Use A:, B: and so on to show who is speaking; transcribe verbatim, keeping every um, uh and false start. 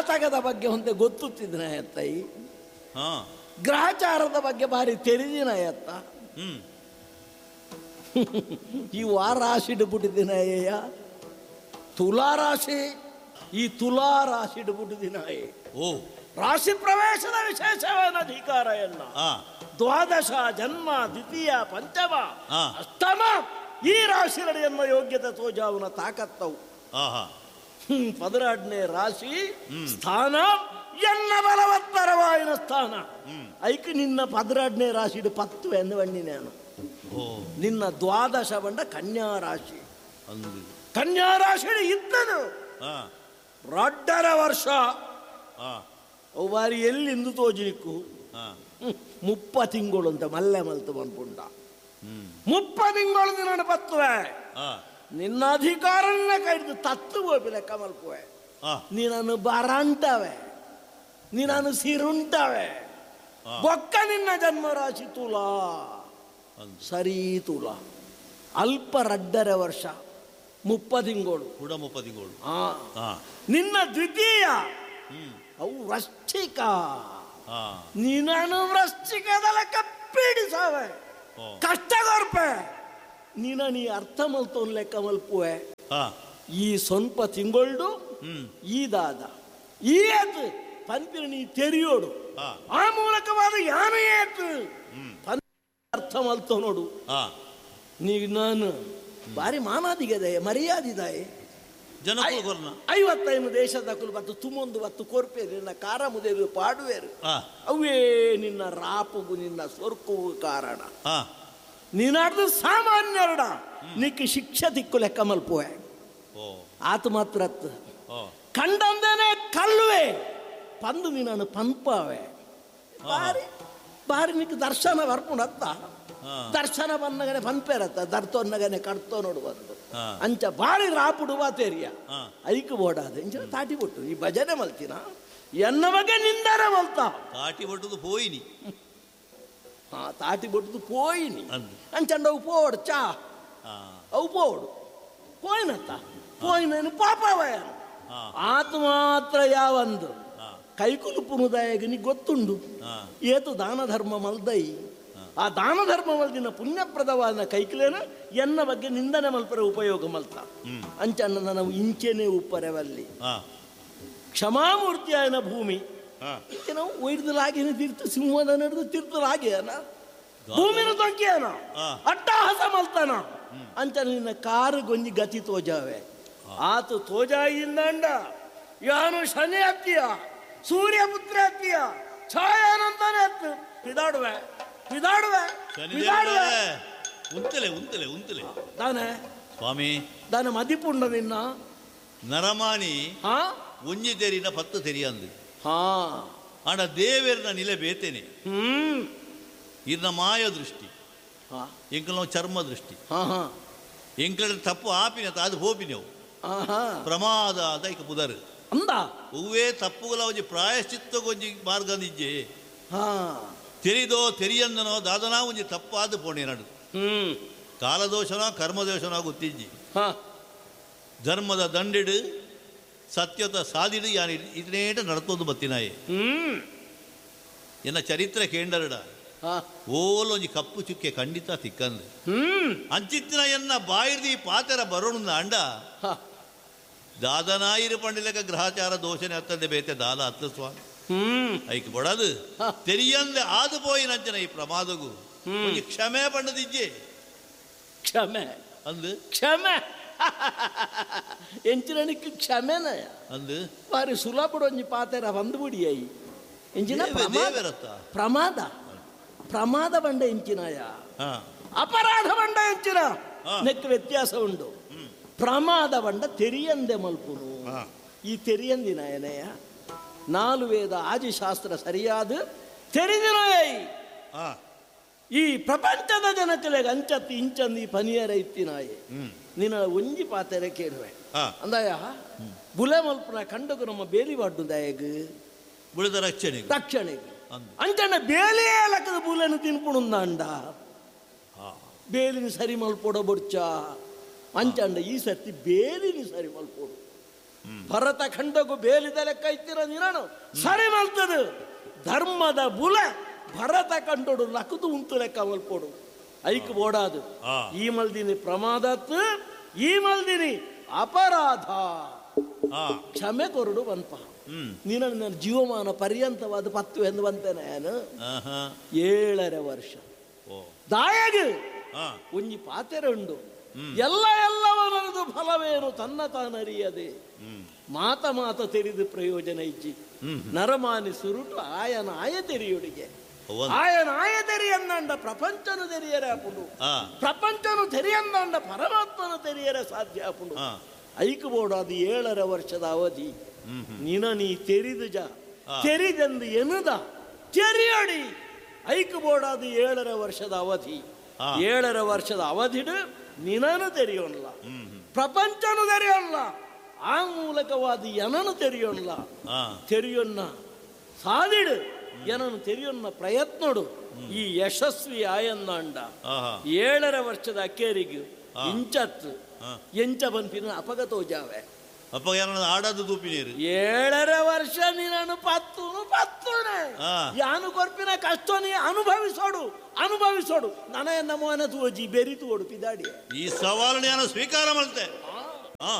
A: ಜಾತಕದ ಬಗ್ಗೆ ಹೊಂತೆ ಗೊತ್ತುತ್ತಿದ್ನ ಎತ್ತೈ, ಗ್ರಹಚಾರದ ಬಗ್ಗೆ ಭಾರಿ ತೆರಿದಿನ ಎತ್ತ. ಈ ವಾರ ರಾಶಿ ಇಡ್ಬಿಟ್ಟಿದ್ದೀನ ಅಯ್ಯ, ತುಲಾ ರಾಶಿ. ಈ ತುಲಾ ರಾಶಿ ಇಡ್ಬಿಟ್ಟಿದ್ದೀನ.
B: ಓ
A: ರಾಶಿ ಪ್ರವೇಶದ ವಿಶೇಷವಾದ ಅಧಿಕಾರ ಎಲ್ಲ. ದ್ವಾದಶ, ಜನ್ಮ, ದ್ವಿತೀಯ, ಪಂಚಮ, ಅಷ್ಟಮ ಈ ರಾಶಿ ಎನ್ನುವ ಯೋಗ್ಯತೆ ತೋಜಾವನ ತಾಕತ್ತವು. ಪದರಾಡ್ನೆ ರಾಶಿ ಸ್ಥಾನ ಎನ್ನ ಬಲವತ್ತರವಾಯಿನ ಸ್ಥಾನ. ಐಕ್ ನಿನ್ನ ಪದರಾಡ್ನೆ ರಾಶಿ ಇಡು ಪತ್ತು ಎಂದು ಬಣ್ಣಿನೇನು. ನಿನ್ನ ದ್ವಾದಶ ಬಂಡ ಕನ್ಯಾ ರಾಶಿ. ಕನ್ಯಾ ರಾಶಿ ಇದ್ದನು ರಡ್ಡರ ವರ್ಷ ಅವು ಬಾರಿ ಎಲ್ಲಿಂದು ತೋಜಿನಿಕ್ಕು ಮುಪ್ಪ ತಿಂಗಳು ಅಂತ ಮಲ್ಲೆ ಮಲ್ತು ಬಂದ್ಪುಂಡ. ಮುಪ್ಪ ತಿಂಗಳು ದಿನ ಬತ್ತುವೆ ನಿನ್ನ ಅಧಿಕಾರನ್ನ ಕೈದು ತತ್ತು ಗೋಪಿ ಲೆಕ್ಕ ಮಲ್ಪುವೆ. ನೀನನ್ನು ಬರಂಟವೆ, ನೀನನ್ನು ಸಿರುಂಟವೆ. ಬೊಕ್ಕ ನಿನ್ನ ಜನ್ಮರಾಶಿ ತುಲಾ. ಸರಿ ತುಲಾ ಅಲ್ಪ ರಡ್ಡರೆ ವರ್ಷ ಮುಪ್ಪ ತಿಂಗಳು
B: ಕೂಡ ಮುಪ್ಪ ತಿಂಗಳು.
A: ನಿನ್ನ ದ್ವಿತೀಯ ಅವು ವೃಶ್ಚಿಕ. ನೀನನ್ನು ವೃಶ್ಚಿಕದಲ್ಲ ಕಪ್ಪಿಡಿಸವೆ ಕಷ್ಟ ಕೊರ್ಪೆ. ನೀನ ನೀ ಅರ್ಥ ಮಲ್ತೋನ್ ಲೆಕ್ಕ ಮಲ್ಪುವೆ. ಈ ಸ್ವಲ್ಪ ತಿಂಗಳು ಈ ದಾದ ಈ ಏತು ಪಂಪಿನ ನೀ ತೆರಿಯೋಡು ಆ ಮೂಲಕವಾದ ಯಾನ ಏತು ಅರ್ಥ ಮಲ್ತೋ ನೋಡು. ನೀಗ ನಾನು ಬಾರಿ ಮಾನಾದಿಗದೆ ಮರ್ಯಾದಿದಾಯೆ. ಐವತ್ತೈದು ದೇಶದ ಕುಲು ಬತ್ತು ತುಮೊಂದು ಬತ್ತು ಕೊರ್ಪೆ ನಿನ್ನ ಕಾರ ಮುದೇರು ಪಾಡುವೇರು ಅವೇ ನಿನ್ನ ರಾಪುಗು ನಿನ್ನ ಸೊರ್ಕುವು ಕಾರಣ. ನೀನಾಡ್ದು ಸಾಮಾನ್ಯರಡ ನಿಕ್ಕೆ ಶಿಕ್ಷೆ ತಿಕ್ಕು ಲೆಕ್ಕ ಮಲ್ಪುವೆ. ಆತ ಮಾತ್ರ ಕಂಡಂದೇನೆ ಕಲ್ಲುವೆ ಪಂದು ನೀನು ಪಂಪವೆ. ಬಾರಿ ಬಾರಿ ನಿಕ್ಕೆ ದರ್ಶನ ಬರ್ಪುಣತ್ತ. ದರ್ಶನ ಬನ್ನಗನೆ ಪಂಪೇರತ್ತ ದರ್ತೊನ್ನಗನೆ ಕಡ್ತೋ ನೋಡುವಂದು ಅಂಚ ಬಾರಿ ರಾಪುಡುವ ತೇರಿಯ ಐಕ್ ಬೋಡಾದ ಇಂಚ ತಾಟಿ ಬಿಟ್ಟು ಈ ಭಜನೆ ಮಲ್ತಿನ ಎನ್ನ ಬಗ್ಗೆ ನಿಂದರ ಮಲ್ತ
B: ತಾಟಿ ಬಟ್ಟುದು ಪೋಯಿನಿ.
A: ಹಾ ತಾಟಿ ಬಟ್ಟುದು ಪೋಯಿನಿ ಅಂಚಂಡ ಅವು ಪೋಡು ಚಾ ಅವು ಪೋಡು ಪೋಯಿನತ್ತ ಪೋಯಿನ ಪಾಪವಯ ಆತ ಮಾತ್ರ ಯಾವಂದು ಕೈಕುಲುಪುನುದಾಯಗ ನೀ ಗೊತ್ತುಂಡು ಏತು ದಾನ ಧರ್ಮ ಮಲ್ದೈ. ಆ ದಾನ ಧರ್ಮ ಮಲ್ದಿನ ಪುಣ್ಯಪ್ರದವಾದ ಕೈಕಲೇನ ಎನ್ನ ಬಗ್ಗೆ ನಿಂದನೆ ಮಲ್ಪರೆ ಉಪಯೋಗ ಮಲ್ತ ಅಂಚನ್ನ ನಾವು ಇಂಚೆನೆ ಉಪ್ಪರೆವಲ್ಲಿ ಕ್ಷಮಾಮೂರ್ತಿಯಾಯನ ಭೂಮಿ ಇಂಚೆ ನಾವು ಒಯ್ದಲಾಗಿನ ತೀರ್ಥ ಸಿಂಹದ ನಡೆದು ತೀರ್ಥಲಾಗ್ಯಾನ ಭೂಮಿನ ತೊಂಕಿಯಾನ ಅಟ್ಟಹಾಸ ಮಲ್ತಾನ ಅಂಚ ನಿನ್ನ ಕಾರು ಗೊಂಜಿ ಗತಿ ತೋಜಾವೆ. ಆತು ತೋಜಾಯಿಂದ ಯಾನು ಶನಿ ಹತ್ತಿಯ ಸೂರ್ಯಪುತ್ರ ಹತ್ತಿಯ ಛಾಯಾನಂದನೆ ಹತ್ತು ಪಿದಾಡುವೆ ಪಿದಾಡುವೆ ಪಿದಾಡುವೆ
B: ಉಂತಲೆ ಉಂತಲೆ ಉಂತಲೆ
A: ದಾನೆ
B: ಸ್ವಾಮಿ
A: ದಾನ ಮದಿಪುಂಡ ನಿನ್ನ
B: ನರಮಾನಿ
A: ಹಾ
B: ಒಂಜಿ ತೆರಿನ ಪತ್ತು ತೆರಿ ಅಂದು
A: ಹಾ
B: ಆಡ ದೇವೇರ್ನ ನಿಲೆ ಬೇತೇನೆ
A: ಹ್ಮ್
B: ಇರ್ನ ಮಾಯ ದೃಷ್ಟಿ ಎಂಕಲ್ ಚರ್ಮ ದೃಷ್ಟಿ ಎಂಕಲ್ ತಪ್ಪು ಆಪಿನ ಅದು ಹೋಪಿನೆವು ಪ್ರಮಾದ ಅದೈಕ ಬುಧರು
A: ಅಂದ
B: ಹೂವೇ ತಪ್ಪುಗಳ ಒಂಜಿ ಪ್ರಾಯಶ್ಚಿತ್ತ ಗೊಂಜಿ ಮಾರ್ಗಂದಿಜ್ಜೆ ತೆರಿದೋ ತೆರಿಯಂದನೋ ದಾದನಾ ಒಂಜಿ ತಪ್ಪಾದ ಪೋಣಿ ನಡು ಕಾಲದೋಷನೋ ಕರ್ಮದೋಷನೋ ಗೊತ್ತಿಜ್ಜಿ ಧರ್ಮದ ದಂಡಿಡು ಸತ್ಯದ ಸಾದಿಡು ಯಾನ್ ಇದನ್ನೇಟ ನಡ್ತೊಂದು ಬತ್ತಿನಾಯೆ ಎನ್ನ ಚರಿತ್ರೆ ಕೇಂಡರಡ ಓಲೊಂಜಿ ಕಪ್ಪು ಚುಕ್ಕೆ ಖಂಡಿತ ತಿಕ್ಕಂದು ಅಂಚಿತ್ತಿನ ಎನ್ನ ಬಾಯಿರ್ದಿ ಪಾತೆರ ಬರೋಣ ಅಂಡ ದಾದನಾಯಿರು ಪಂಡಿಲಕ ಗ್ರಹಚಾರ ದೋಷನೆ ಹತ್ತದೆ ಬೇತೆ ದಾಲ ಹತ್ತು ಸ್ವಾಮಿ ಐಕ್ ಬೊಡದು ತೆರಿಯಂದೆ ಆದು ಪೋಯಿನಂಚನ ಈ ಪ್ರಮಾದಗು ಕ್ಷಮೆ ಪಂಡದಿಜ್ಜೆ
A: ಕ್ಷಮೆ
B: ಅಂದು
A: ಕ್ಷಮೆ ಎಂಚಿನಕ್ಕೆ ಕ್ಷಮೆನ
B: ಅಂದು
A: ಬಾರಿ ಸುಲಭ ಒಂಜಿ ಪಾತೆರ ಬಂದು ಬಿಡಿಯಾಯಿ ಎಂಚಿನ ಪ್ರಮಾದ ಪ್ರಮಾದ ಬಂಡ ಎಂಚಿನಾಯ ಅಪರಾಧ ಬಂಡ ಎಂಚಿನ ನೆಕ್ ವ್ಯತ್ಯಾಸ ಉಂಡು. ಪ್ರಮಾದ ಬಂಡ ತೆರಿಯಂದೆ ಮಲ್ಪುನು ಈ ತೆರಿಯಂದಿನ ಏನೆಯ ನಾಲು ವೇದ ಆದಿಶಾಸ್ತ್ರ ಸರಿಯಾದ ತೆರಿದಿನೋಯ ಈ ಪ್ರಪಂಚದ ಜನಕಲೆಗೆ ಅಂಚತ್ತಿ ಇಂಚಂದಿ ಪನಿಯರ ಇತ್ತಿನಾಯೆ ನಿನ್ನ ಒಂಜಿ ಪಾತೆರೆ ಕೇಳುವೆ ಅಂದಾಯ ಬುಲೆ ಮಲ್ಪನ ಕಂಡಗು ನಮ್ಮ ಬೇಲಿ ಬಾಡು ದಯಗ್
B: ಬುಳದ ರಕ್ಷಣೆ
A: ರಕ್ಷಣೆಗೆ ಅಂಚಣ್ಣ ಬೇಲಿಯೇ ಲಕ್ಕದ ಬುಲೆನು ತಿನ್ಪುಣುಂದ ಅಂಡ ಬೇಲಿನ ಸರಿ ಮಲ್ಪೋಡ ಬೊಡ್ಚ ಅಂಚಂಡ ಈ ಸರ್ತಿ ಬೇಲಿನ ಸರಿ ಮಲ್ಪೋಡು ಭರತ ಖಂಡಗೂ ಬೇಲಿದ ಲೆಕ್ಕ ಇತ್ತಿರ ನೀನು ಸರಿ ಮಲ್ತದು ಧರ್ಮದ ಬುಲ ಭರತ ಕಂಡೋಡು ಲಕದು ಉಂಟು ಲೆಕ್ಕ ಮಲ್ಪೋಡು ಐಕ್ ಓಡಾದು ಈ ಮಲ್ದಿನಿ ಪ್ರಮಾದತ್ ಈ ಮಲ್ದಿನಿ ಅಪರಾಧ ಕ್ಷಮೆ ಕೊರಡು ಬನ್ಪ ನೀನು ನನ್ನ ಜೀವಮಾನ ಪರ್ಯಂತವಾದ ಪತ್ತು ಎಂದು ಬಂತೇನೆ ನಾನು ಏಳರ ವರ್ಷ ದಾಯಾಗ ಒಂಜಿ ಪಾತೆರೆ ಉಂಡು ಎಲ್ಲ ಎಲ್ಲವನದು ಫಲವೇನು ತನ್ನ ತಾನರಿಯದೆ ಮಾತ ಮಾತ ತೆರೆದು ಪ್ರಯೋಜನ ಇಜ್ಜಿ ನರಮಾನಿ ಸುರುಟು ಆಯನ ಆಯ ತೆರೆಯುಡಿಗೆ ಆಯನ ಆಯ ತೆರೆಯಂದಂಡ ಪ್ರಪಂಚನು ತೆರೆಯರೆ ಆಪುಂಡು ಪ್ರಪಂಚನು ತೆರೆಯಂದಂಡ ಪರಮಾತ್ಮನು ತೆರೆಯರೆ ಸಾಧ್ಯ ಆಪುಂಡು ಐಕ್ ಬೋಡು ಅದು ಏಳರ ವರ್ಷದ ಅವಧಿ ನಿನ ನೀ ತೆರಿದು ಜ ತೆರಿದೆಂದು ಎನ್ನುದ ತೆರೆಯಡಿ ಐಕ್ ಬೋಡು ಅದು ಏಳರ ವರ್ಷದ ಅವಧಿ ಏಳರ ವರ್ಷದ ಅವಧಿಡು ನಿನನು ತೆರೆಯೋಲ್ಲ ಪ್ರಪಂಚನು ತೆರೆಯೋಲ್ಲ ಆ ಮೂಲಕವಾದ ಎನನು ತೆರೆಯೋಲ್ಲ ತೆರೆಯೊನ್ನ ಸಾಧಿಡು ಎನನು ತೆರೆಯೊನ್ನ ಪ್ರಯತ್ನಡು ಈ ಯಶಸ್ವಿ ಆಯನ್ನಂಡ ಏಳರ ವರ್ಷದ ಅಕ್ಕೇರಿಗೂ ಇಂಚತ್ತು ಎಂಚ ಬಂಪಿನ ಅಪಗತೋ ಜಾವೆ
B: ಅಪ್ಪ ಆಡದು ತೂಪಿ ನೀರು
A: ಏಳರ ವರ್ಷ ನೀನು ಪತ್ತು ಪತ್ತುಣೆ ಯಾನು ಕೊರ್ಪಿನ ಕಷ್ಟ ನೀ ಅನುಭವಿಸೋಡು ಅನುಭವಿಸೋಡು ನನಗೆ ನಮ್ಮನ ತೋಜಿ ಬೆರಿತು ಓಡು ಪಿದಾಡಿ
B: ಈ ಸವಾಲು ನಾನು ಸ್ವೀಕಾರ ಮಾಡ್ತೆ
A: ಆ